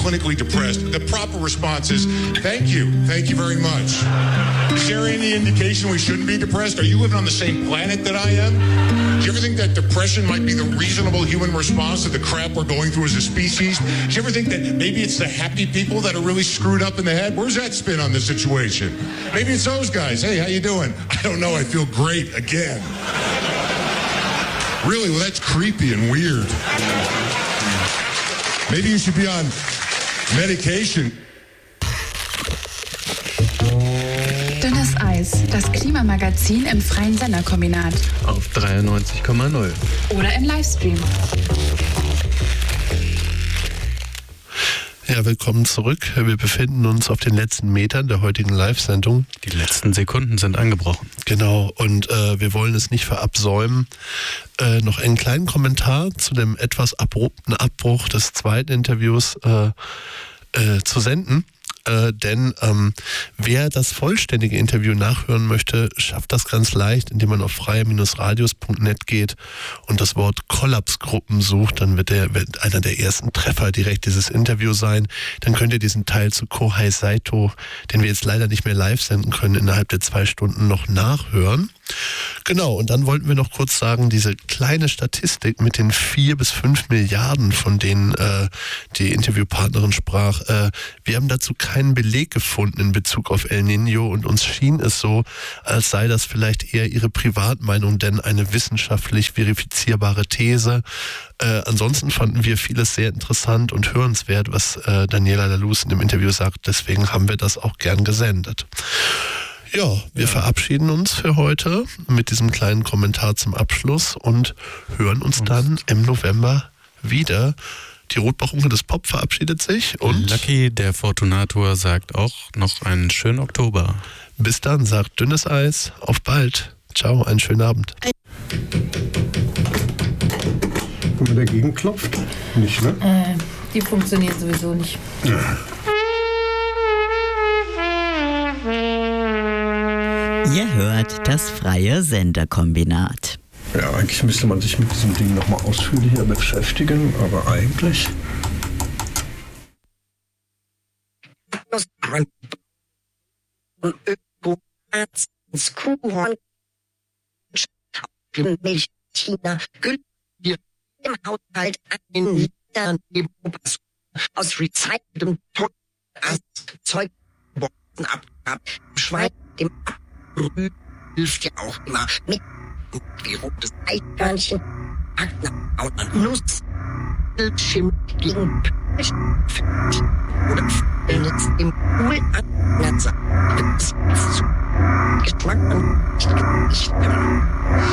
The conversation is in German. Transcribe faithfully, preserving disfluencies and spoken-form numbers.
clinically depressed, the proper response is, thank you, thank you very much. Is there any indication we shouldn't be depressed? Are you living on the same planet that I am? Do you ever think that depression might be the reasonable human response to the crap we're going through as a species? Do you ever think that maybe it's the happy people that are really screwed up in the head? Where's that spin on the situation? Maybe it's those guys. Hey, how you doing? I don't know, I feel great again. Really? Well, that's creepy and weird. Maybe you should be on medication. Dünnes Eis, das Klimamagazin im freien Senderkombinat. Auf dreiundneunzig Komma null. Oder im Livestream. Ja, willkommen zurück. Wir befinden uns auf den letzten Metern der heutigen Live-Sendung. Die letzten Sekunden sind angebrochen. Genau, und äh, wir wollen es nicht verabsäumen, äh, noch einen kleinen Kommentar zu dem etwas abrupten Abbruch des zweiten Interviews äh, äh, zu senden. Äh, denn ähm, wer das vollständige Interview nachhören möchte, schafft das ganz leicht, indem man auf freie Radios punkt net geht und das Wort Kollapsgruppen sucht. Dann wird, der, wird einer der ersten Treffer direkt dieses Interview sein. Dann könnt ihr diesen Teil zu Kohei Saito, den wir jetzt leider nicht mehr live senden können, innerhalb der zwei Stunden noch nachhören. Genau, und dann wollten wir noch kurz sagen, diese kleine Statistik mit den vier bis fünf Milliarden, von denen äh, die Interviewpartnerin sprach, äh, wir haben dazu keinen Beleg gefunden in Bezug auf El Niño und uns schien es so, als sei das vielleicht eher ihre Privatmeinung, denn eine wissenschaftlich verifizierbare These. Äh, ansonsten fanden wir vieles sehr interessant und hörenswert, was äh, Daniela Laluz in dem Interview sagt, deswegen haben wir das auch gern gesendet. Ja, wir ja. verabschieden uns für heute mit diesem kleinen Kommentar zum Abschluss und hören uns dann im November wieder. Die Rotbachunke des Pop verabschiedet sich und Lucky, der Fortunator, sagt auch noch einen schönen Oktober. Bis dann, sagt Dünnes Eis. Auf bald. Ciao, einen schönen Abend. Wenn man dagegen klopft? Nicht, ne? Äh, die funktioniert sowieso nicht. Ja. Ihr hört das freie Senderkombinat. Ja, eigentlich müsste man sich mit diesem Ding nochmal ausführlicher beschäftigen, aber eigentlich... im Haushalt einen Liter aus recyceltem Zeug ab. Schwein dem Abrühren hilft ja auch immer mit wie rotes Eichhörnchen, Agner, Nuss, Bildschirm gegen oder benutzt im Pool an Netzer. Das ist zu Geschmack und Gesicht.